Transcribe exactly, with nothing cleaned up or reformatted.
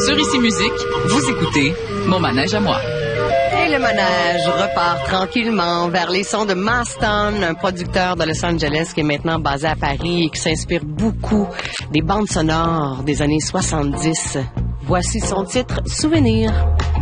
Sur Ici Musique, vous écoutez Mon manège à moi. Et le manège repart tranquillement vers les sons de Maston, un producteur de Los Angeles qui est maintenant basé à Paris et qui s'inspire beaucoup des bandes sonores des années soixante-dix. Voici son titre, Souvenir.